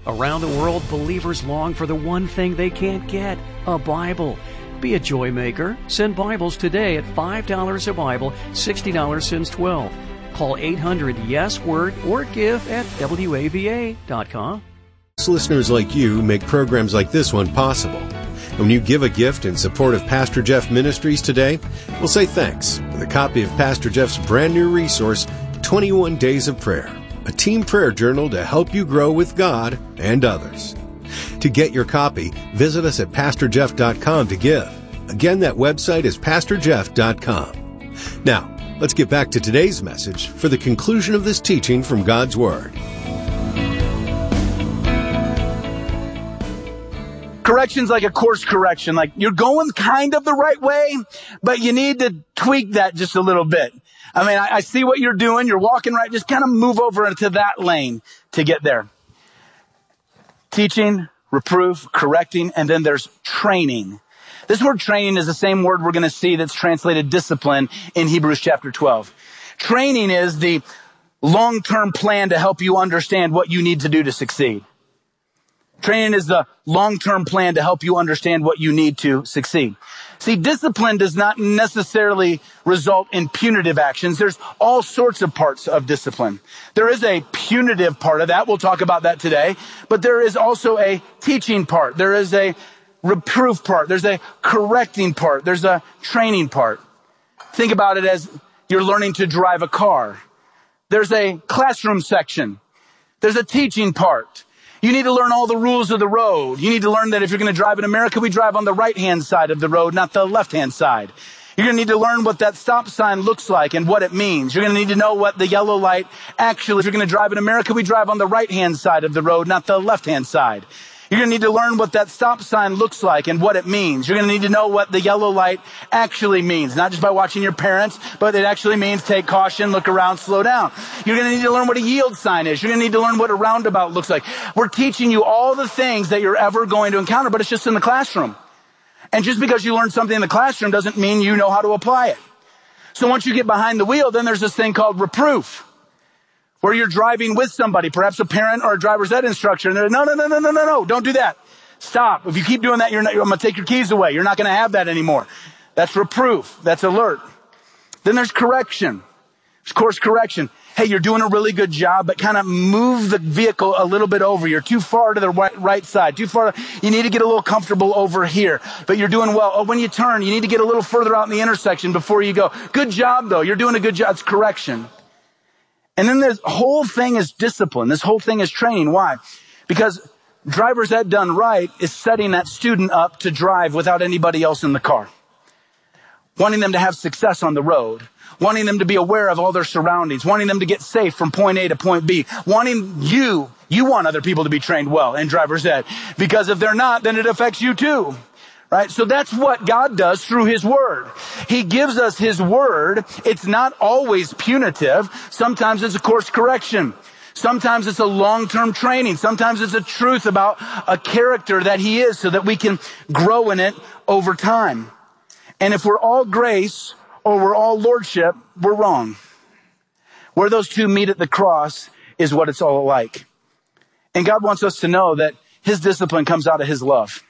Around the world, believers long for the one thing they can't get, a Bible. Be a joy maker. Send Bibles today at $5 a Bible, $60 since 12. Call 800-YES-WORD or give at WAVA.com. Listeners like you make programs like this one possible. And when you give a gift in support of Pastor Jeff Ministries today, we'll say thanks with a copy of Pastor Jeff's brand new resource, 21 Days of Prayer, a team prayer journal to help you grow with God and others. To get your copy, visit us at PastorJeff.com to give. Again, that website is PastorJeff.com. Now, let's get back to today's message for the conclusion of this teaching from God's Word. Correction's like a course correction. Like you're going kind of the right way, but you need to tweak that just a little bit. I mean, I see what you're doing. You're walking right. Just kind of move over into that lane to get there. Teaching, reproof, correcting, and then there's training. This word training is the same word we're going to see that's translated discipline in Hebrews chapter 12. Training is the long-term plan to help you understand what you need to do to succeed. Training is the long-term plan to help you understand what you need to succeed. See, discipline does not necessarily result in punitive actions. There's all sorts of parts of discipline. There is a punitive part of that. We'll talk about that today. But there is also a teaching part. There is a reproof part. There's a correcting part. There's a training part. Think about it as you're learning to drive a car. There's a classroom section. There's a teaching part. You need to learn all the rules of the road. You need to learn that if you're going to drive in America, we drive on the right-hand side of the road, not the left-hand side. You're going to need to learn what that stop sign looks like and what it means. You're going to need to know what the yellow light actually, if you're going to drive in America, we drive on the right-hand side of the road, not the left-hand side. You're going to need to learn what that stop sign looks like and what it means. You're going to need to know what the yellow light actually means, not just by watching your parents, but it actually means take caution, look around, slow down. You're going to need to learn what a yield sign is. You're going to need to learn what a roundabout looks like. We're teaching you all the things that you're ever going to encounter, but it's just in the classroom. And just because you learn something in the classroom doesn't mean you know how to apply it. So once you get behind the wheel, then there's this thing called reproof, where you're driving with somebody, perhaps a parent or a driver's ed instructor, and they're, no, don't do that. Stop. If you keep doing that, I'm going to take your keys away. You're not going to have that anymore. That's reproof. That's alert. Then there's correction. There's course correction. Hey, you're doing a really good job, but kind of move the vehicle a little bit over. You're too far to the right side, too far. You need to get a little comfortable over here, but you're doing well. Oh, when you turn, you need to get a little further out in the intersection before you go. Good job, though. You're doing a good job. It's correction. And then this whole thing is discipline. This whole thing is training. Why? Because driver's ed done right is setting that student up to drive without anybody else in the car. Wanting them to have success on the road. Wanting them to be aware of all their surroundings. Wanting them to get safe from point A to point B. Wanting you want other people to be trained well in driver's ed. Because if they're not, then it affects you too. Right? So that's what God does through His Word. He gives us His Word. It's not always punitive. Sometimes it's a course correction. Sometimes it's a long-term training. Sometimes it's a truth about a character that He is so that we can grow in it over time. And if we're all grace or we're all lordship, we're wrong. Where those two meet at the cross is what it's all like. And God wants us to know that His discipline comes out of His love.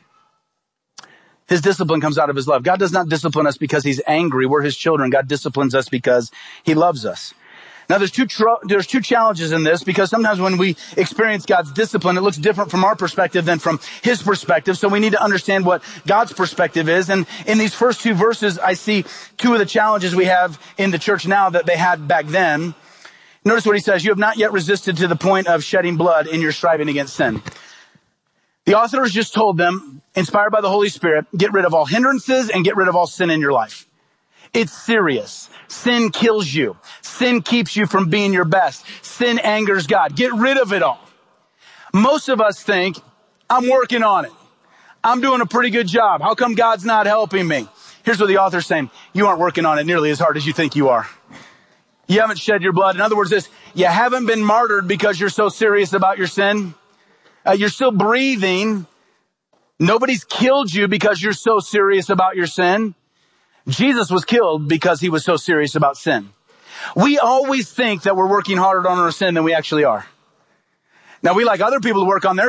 His discipline comes out of His love. God does not discipline us because He's angry. We're His children. God disciplines us because He loves us. Now, there's two challenges in this, because sometimes when we experience God's discipline, it looks different from our perspective than from His perspective. So we need to understand what God's perspective is. And in these first two verses, I see two of the challenges we have in the church now that they had back then. Notice what he says. You have not yet resisted to the point of shedding blood in your striving against sin. The author has just told them, inspired by the Holy Spirit, get rid of all hindrances and get rid of all sin in your life. It's serious. Sin kills you. Sin keeps you from being your best. Sin angers God. Get rid of it all. Most of us think, I'm working on it. I'm doing a pretty good job. How come God's not helping me? Here's what the author's saying. You aren't working on it nearly as hard as you think you are. You haven't shed your blood. In other words, you haven't been martyred because you're so serious about your sin. You're still breathing. Nobody's killed you because you're so serious about your sin. Jesus was killed because He was so serious about sin. We always think that we're working harder on our sin than we actually are. Now, we like other people to work on their